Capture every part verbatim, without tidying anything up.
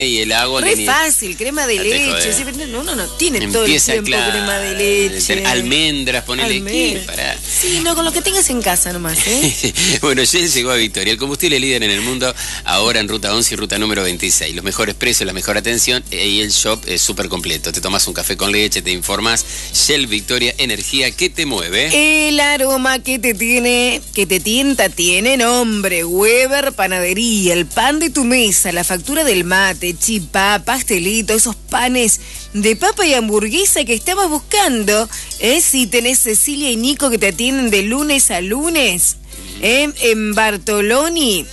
y el agua. Re que fácil, ni... crema de leche. Sí, no, no, no, tiene Empieza, todo el tiempo claro, crema de leche. Almendras, ponele aquí para... Sí, no, con lo que tengas en casa nomás, ¿eh? Bueno, Shell llegó a Victoria, el combustible líder en el mundo, ahora en ruta once y ruta número veintiséis. Los mejores precios, la mejor atención y el shop es súper completo. Te tomas un café con leche, te informas. Shell Victoria, energía que te mueve. El aroma que te tiene, que te tienta, tiene nombre. Weber Panadería, el pan de tu mesa, la factura del mate, chipá, pastelito, esos panes de papa y hamburguesa que estabas buscando. ¿Eh? Si tenés Cecilia y Nico que te atienden de lunes a lunes. ¿Eh? En Bartoloni,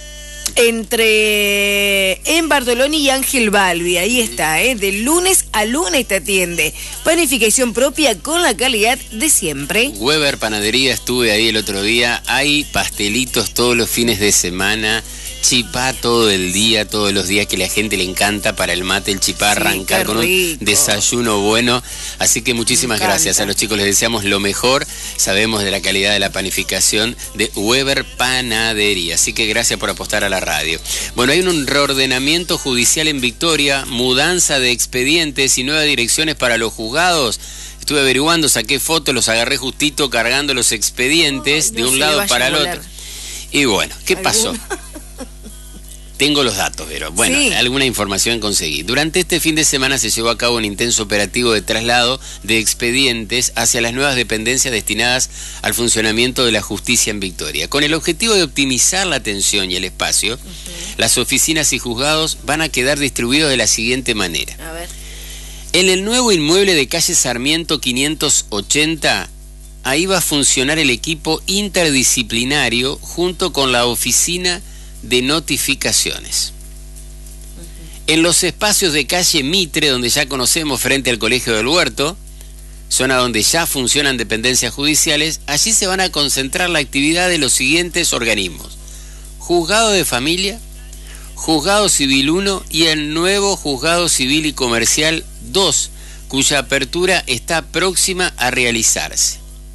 entre en Bartoloni y Ángel Balbi, ahí está, ¿eh? De lunes a lunes te atiende. Panificación propia con la calidad de siempre. Weber Panadería, estuve ahí el otro día. Hay pastelitos todos los fines de semana. Chipá todo el día, todos los días, que a la gente le encanta para el mate, el chipá, sí, arrancar con un desayuno bueno. Así que muchísimas gracias a los chicos, les deseamos lo mejor. Sabemos de la calidad de la panificación de Weber Panadería, así que gracias por apostar a la radio. Bueno, hay un reordenamiento judicial en Victoria, mudanza de expedientes y nuevas direcciones para los juzgados. Estuve averiguando, saqué fotos, los agarré justito cargando los expedientes oh, de un lado para el otro. Y bueno, ¿qué pasó? Tengo los datos, pero bueno, sí. Alguna información conseguí. Durante este fin de semana se llevó a cabo un intenso operativo de traslado de expedientes hacia las nuevas dependencias destinadas al funcionamiento de la justicia en Victoria. Con el objetivo de optimizar la atención y el espacio, uh-huh. Las oficinas y juzgados van a quedar distribuidos de la siguiente manera. A ver. En el nuevo inmueble de calle Sarmiento quinientos ochenta, ahí va a funcionar el equipo interdisciplinario junto con la oficina de notificaciones. Uh-huh. En los espacios de calle Mitre, donde ya conocemos, frente al Colegio del Huerto, zona donde ya funcionan dependencias judiciales, allí se van a concentrar la actividad de los siguientes organismos: Juzgado de Familia, Juzgado Civil uno y el nuevo Juzgado Civil y Comercial dos, cuya apertura está próxima a realizarse.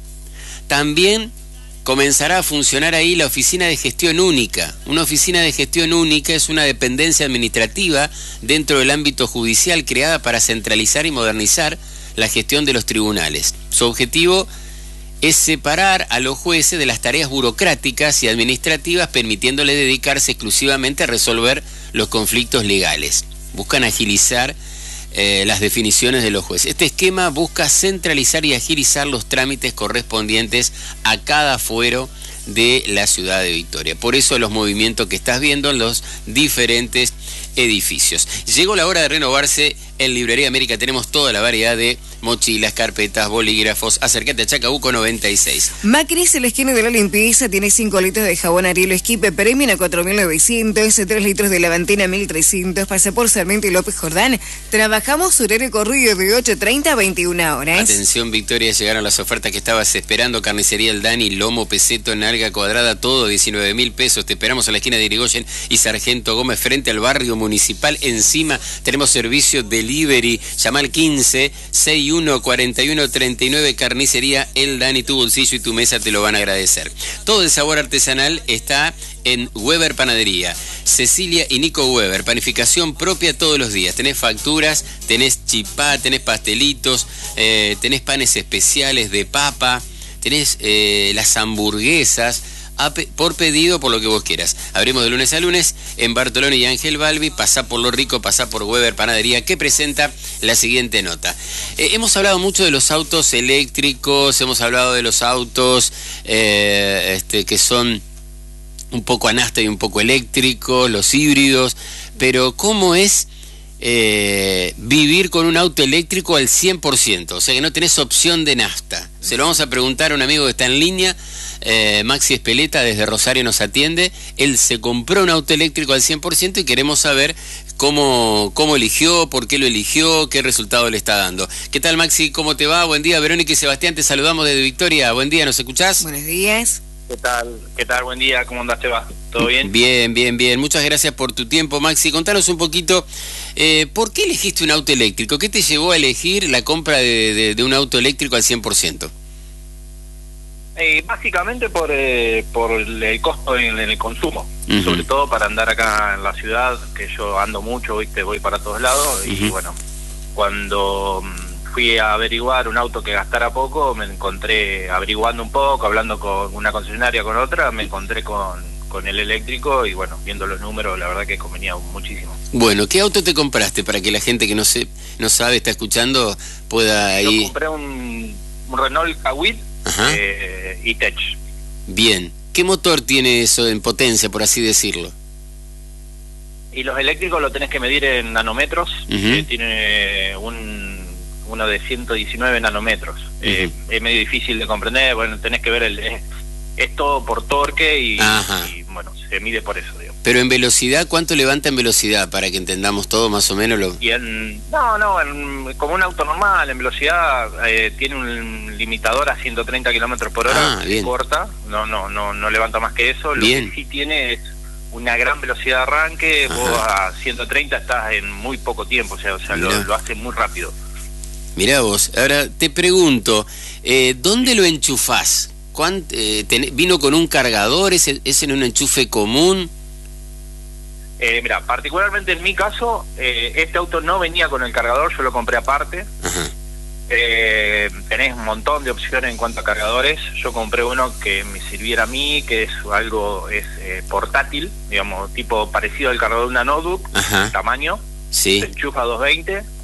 También comenzará a funcionar ahí la Oficina de Gestión Única. Una Oficina de Gestión Única es una dependencia administrativa dentro del ámbito judicial creada para centralizar y modernizar la gestión de los tribunales. Su objetivo es separar a los jueces de las tareas burocráticas y administrativas, permitiéndoles dedicarse exclusivamente a resolver los conflictos legales. Buscan agilizar Eh, las definiciones de los jueces. Este esquema busca centralizar y agilizar los trámites correspondientes a cada fuero de la ciudad de Victoria. Por eso los movimientos que estás viendo en los diferentes edificios. Llegó la hora de renovarse. En Librería América tenemos toda la variedad de mochilas, carpetas, bolígrafos. Acércate a Chacabuco noventa y seis. Macris, el esquina de la limpieza, tiene cinco litros de jabón Ariel Esquipe Premium a cuatro mil novecientos, tres litros de Lavantina mil trescientos. Pasa por Sarmiento y López Jordán. Trabajamos horario corrido de ocho treinta a veintiuna horas. Atención, Victoria, llegaron las ofertas que estabas esperando. Carnicería El Dani, lomo, peseto, nalga cuadrada, todo diecinueve mil pesos. Te esperamos a la esquina de Irigoyen y Sargento Gómez, frente al barrio municipal. Encima tenemos servicio de delivery, llama al quince, sesenta y uno, cuarenta y uno, treinta y nueve, Carnicería El Dani, tu bolsillo y tu mesa te lo van a agradecer. Todo el sabor artesanal está en Weber Panadería. Cecilia y Nico Weber, panificación propia todos los días. Tenés facturas, tenés chipá, tenés pastelitos, eh, tenés panes especiales de papa, tenés eh, las hamburguesas, Pe por pedido, por lo que vos quieras. Abrimos de lunes a lunes en Bartoloni y Ángel Balbi. Pasá por Lo Rico, pasá por Weber Panadería, que presenta la siguiente nota. Eh, hemos hablado mucho de los autos eléctricos, hemos hablado de los autos eh, este, que son un poco a nafta y un poco eléctricos, los híbridos, pero ¿cómo es eh, vivir con un auto eléctrico al cien por ciento? O sea, que no tenés opción de nafta. Se lo vamos a preguntar a un amigo que está en línea. Eh, Maxi Espeleta desde Rosario nos atiende. Él se compró un auto eléctrico al cien por ciento y queremos saber cómo, cómo eligió, por qué lo eligió, qué resultado le está dando. ¿Qué tal, Maxi? ¿Cómo te va? Buen día. Verónica y Sebastián, te saludamos desde Victoria. Buen día, ¿nos escuchás? Buenos días. ¿Qué tal? ¿Qué tal? Buen día. ¿Cómo andás? ¿Te va? ¿Todo bien? Bien, bien, bien. Muchas gracias por tu tiempo, Maxi. Contanos un poquito, eh, ¿por qué elegiste un auto eléctrico? ¿Qué te llevó a elegir la compra de, de, de un auto eléctrico al cien por ciento? Eh, básicamente por eh, por el costo en, en el consumo, uh-huh. sobre todo para andar acá en la ciudad, que yo ando mucho, viste, voy para todos lados, uh-huh. y bueno, cuando fui a averiguar un auto que gastara poco, me encontré averiguando un poco, hablando con una concesionaria, con otra, me encontré con, con el eléctrico y bueno, viendo los números, la verdad que convenía muchísimo. Bueno, ¿qué auto te compraste para que la gente que no se, no sabe, está escuchando, pueda ir? Yo compré un, un Renault Kwid eh, E-Tech. Bien. ¿Qué motor tiene eso en potencia, por así decirlo? Y los eléctricos lo tenés que medir en nanómetros. Uh-huh. eh, tiene un uno de ciento diecinueve nanómetros. Uh-huh. eh, es medio difícil de comprender, bueno, tenés que ver el... Es, es todo por torque y, y bueno, se mide por eso, digamos. Pero en velocidad, ¿cuánto levanta en velocidad? Para que entendamos todo más o menos lo... Y en, no, no, en, como un auto normal, en velocidad eh, tiene un limitador a ciento treinta kilómetros por hora, ah, bien. corta, no, no, no, no levanta más que eso. Lo bien. que sí tiene es una gran velocidad de arranque. Ajá. Vos a ciento treinta estás en muy poco tiempo, o sea, o sea lo, lo hace muy rápido. Mirá vos, ahora te pregunto, eh, ¿dónde lo enchufás? Eh, ten, ¿Vino con un cargador? ¿Es, es en un enchufe común? Eh, mira, particularmente en mi caso, eh, este auto no venía con el cargador, yo lo compré aparte. Ajá. Eh, tenés un montón de opciones en cuanto a cargadores. Yo compré uno que me sirviera a mí, que es algo es eh, portátil, digamos, tipo parecido al cargador de una notebook, tamaño. Sí. Se enchufa a doscientos veinte.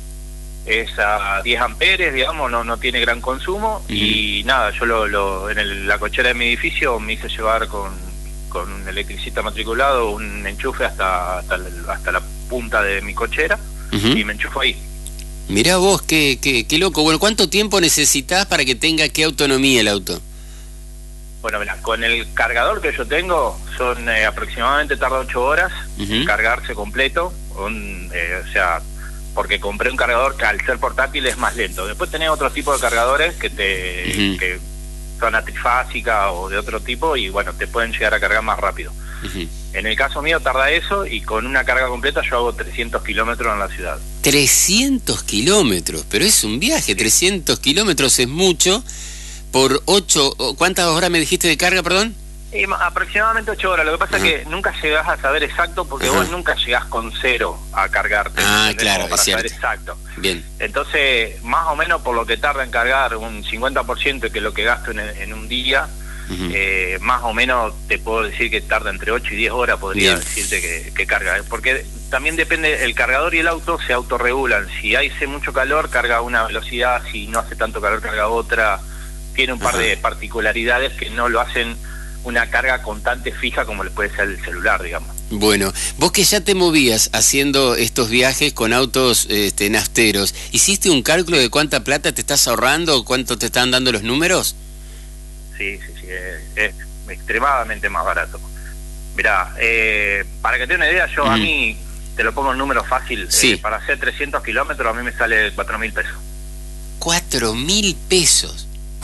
Es a diez amperes, digamos, no no tiene gran consumo. Uh-huh. Y nada, yo lo, lo en el, la cochera de mi edificio me hice llevar con, con un electricista matriculado un enchufe hasta hasta, el, hasta la punta de mi cochera. Uh-huh. Y me enchufo ahí. Mirá vos, qué, qué, qué loco. Bueno, ¿cuánto tiempo necesitas para que tenga qué autonomía el auto? Bueno, mira, con el cargador que yo tengo, son eh, aproximadamente tarda ocho horas uh-huh. en cargarse completo, un, eh, o sea... porque compré un cargador que al ser portátil es más lento. Después tenés otro tipo de cargadores que te uh-huh. que son a trifásica o de otro tipo y bueno, te pueden llegar a cargar más rápido. Uh-huh. En el caso mío tarda eso y con una carga completa yo hago trescientos kilómetros en la ciudad. trescientos kilómetros, pero es un viaje, sí. trescientos kilómetros es mucho por ocho... ¿Cuántas horas me dijiste de carga, perdón? Y aproximadamente ocho horas. Lo que pasa uh-huh. es que nunca llegás a saber exacto porque uh-huh. vos nunca llegás con cero a cargarte. Ah, claro, para es saber cierto. Exacto. Bien. Entonces, más o menos por lo que tarda en cargar un cincuenta por ciento que lo que gasto en, en un día, uh-huh. eh, más o menos te puedo decir que tarda entre ocho y diez horas, podría Bien. decirte que, que carga. Porque también depende, el cargador y el auto se autorregulan. Si hace mucho calor, carga una velocidad, si no hace tanto calor, carga otra. Tiene un par uh-huh. de particularidades que no lo hacen una carga constante fija como le puede ser el celular, digamos. Bueno, vos que ya te movías haciendo estos viajes con autos este, nafteros, ¿hiciste un cálculo de cuánta plata te estás ahorrando o cuánto te están dando los números? Sí, sí, sí, es, es extremadamente más barato. Mirá, eh, para que te dé una idea, yo mm. a mí, te lo pongo en número fácil, sí. eh, para hacer trescientos kilómetros a mí me sale cuatro mil pesos. ¿Cuatro mil pesos?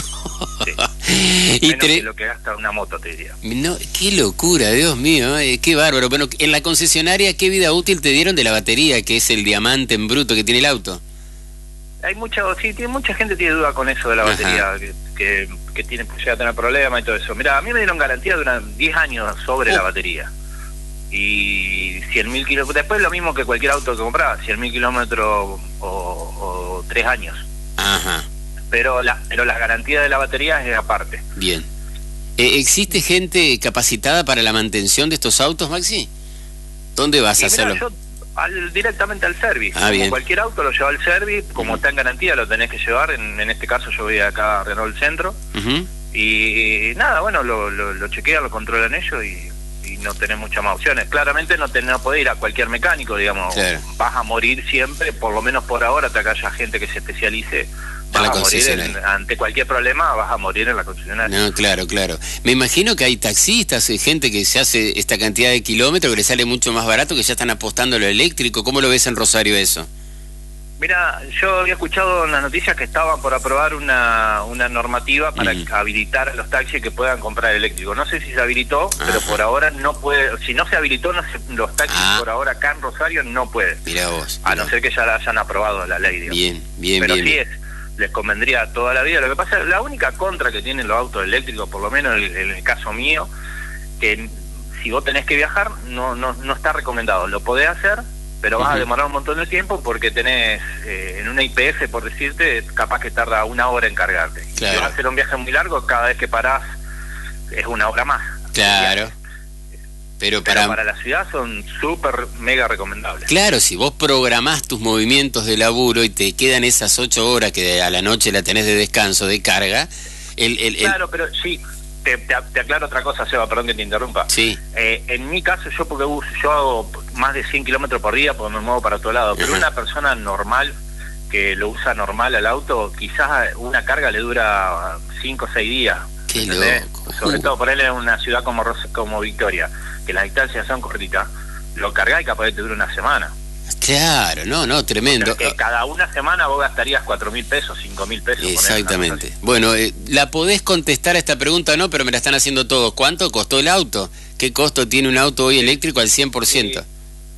Sí. y Menos tre... que lo que gasta una moto, te diría. No, qué locura, Dios mío, eh, qué bárbaro. Bueno, en la concesionaria, ¿qué vida útil te dieron de la batería, que es el diamante en bruto que tiene el auto? Hay mucha, sí, tiene, mucha gente tiene duda con eso de la batería, que, que, que tiene, llega a tener problemas y todo eso. Mira, a mí me dieron garantía de unos diez años sobre uh. la batería. Y cien mil kilómetros, después lo mismo que cualquier auto que compraba, cien mil kilómetros o, o tres años. Ajá. Pero la, pero la garantía de la batería es aparte. Bien. Eh, ¿Existe gente capacitada para la mantención de estos autos, Maxi? ¿Dónde vas y a mira, hacerlo? Yo al, directamente al service. Ah, como bien. Cualquier auto lo lleva al service, como uh-huh. está en garantía lo tenés que llevar. En, en este caso yo voy acá a Renault Centro. Uh-huh. Y nada, bueno, lo, lo, lo chequean, lo controlan ellos y, y no tenés muchas más opciones. Claramente no, te, no podés ir a cualquier mecánico, digamos. Claro. Vas a morir siempre, por lo menos por ahora, hasta que haya gente que se especialice. Vas a morir en, ante cualquier problema, vas a morir en la concesionaria. No, claro, claro. Me imagino que hay taxistas, gente que se hace esta cantidad de kilómetros que le sale mucho más barato, que ya están apostando a lo eléctrico. ¿Cómo lo ves en Rosario eso? Mira, yo había escuchado en las noticias que estaban por aprobar una, una normativa para uh-huh. habilitar a los taxis que puedan comprar eléctrico. No sé si se habilitó, Ajá. pero por ahora no puede. Si no se habilitó, no se, los taxis ah. por ahora acá en Rosario no pueden. Mirá vos. Mirá. A no ser que ya la hayan aprobado la ley, digamos. Bien, bien, pero bien. Pero sí bien. es. les convendría toda la vida. Lo que pasa es la única contra que tienen los autos eléctricos, por lo menos en el, en el caso mío, que si vos tenés que viajar, no no no está recomendado. Lo podés hacer, pero vas uh-huh. a demorar un montón de tiempo porque tenés, eh, en una I P F, por decirte, capaz que tarda una hora en cargarte. Claro. Si vas a hacer un viaje muy largo, cada vez que parás es una hora más. Claro. Pero para... Pero para la ciudad son súper mega recomendables. Claro, si vos programás tus movimientos de laburo y te quedan esas ocho horas que a la noche la tenés de descanso, de carga... El, el, el... Claro, pero sí, te, te, te aclaro otra cosa, Seba, perdón que te interrumpa. Sí. Eh, en mi caso, yo porque uso, yo hago más de cien kilómetros por día porque me muevo para todo lado, pero uh-huh. una persona normal que lo usa normal al auto, quizás una carga le dura cinco o seis días. Qué ¿entendés? loco. Sobre uh. todo ponerle en una ciudad como, como Victoria, que las distancias son cortitas, lo cargás y capaz que te dura una semana. Claro, no, no, tremendo. O sea, que cada una semana vos gastarías cuatro mil pesos, cinco mil pesos. Exactamente. Bueno, eh, la podés contestar a esta pregunta, no, pero me la están haciendo todos. ¿Cuánto costó el auto? ¿Qué costo tiene un auto hoy eléctrico al cien por ciento? Sí.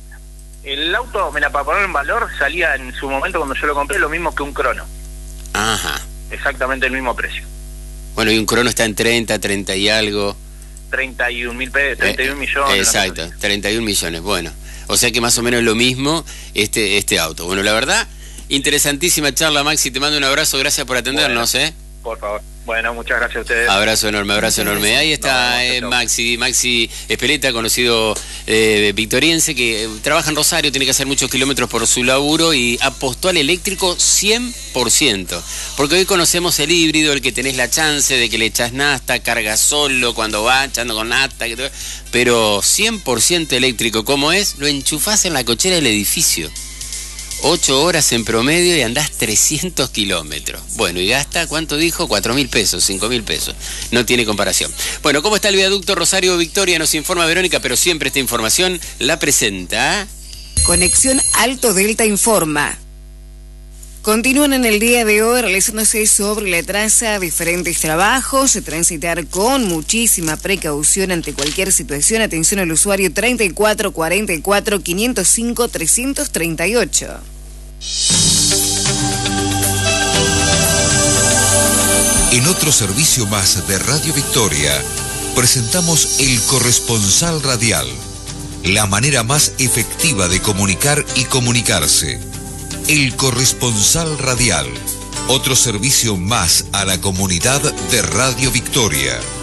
El auto, mira, para poner en valor, salía en su momento cuando yo lo compré lo mismo que un Crono. Ajá. Exactamente el mismo precio. Bueno, y un Crono está en treinta, treinta y algo. treinta y un mil pesos, treinta y un eh, millones. Exacto, no treinta y un millones, bueno. O sea que más o menos lo mismo este este auto. Bueno, la verdad, interesantísima charla, Maxi, te mando un abrazo, gracias por atendernos, bueno, ¿eh? Por favor. Bueno, muchas gracias a ustedes. Abrazo enorme, abrazo enorme. Ahí está eh, Maxi, Maxi Espeleta, conocido eh, victoriense, que eh, trabaja en Rosario, tiene que hacer muchos kilómetros por su laburo y apostó al eléctrico cien por ciento. Porque hoy conocemos el híbrido, el que tenés la chance de que le echás nafta, carga solo cuando va, echando con nafta, que todo, pero cien por ciento eléctrico, ¿cómo es? Lo enchufás en la cochera del edificio. Ocho horas en promedio y andás trescientos kilómetros. Bueno, y gasta, ¿cuánto dijo? Cuatro mil pesos, cinco mil pesos. No tiene comparación. Bueno, ¿cómo está el viaducto Rosario Victoria? Nos informa Verónica, pero siempre esta información la presenta. Conexión Alto Delta informa. Continúan en el día de hoy realizándose sobre la traza diferentes trabajos, transitar con muchísima precaución ante cualquier situación. Atención al usuario treinta y cuatro cuarenta y cuatro, quinientos cinco, trescientos treinta y ocho. En otro servicio más de Radio Victoria, presentamos El Corresponsal Radial, la manera más efectiva de comunicar y comunicarse. El Corresponsal Radial, otro servicio más a la comunidad de Radio Victoria.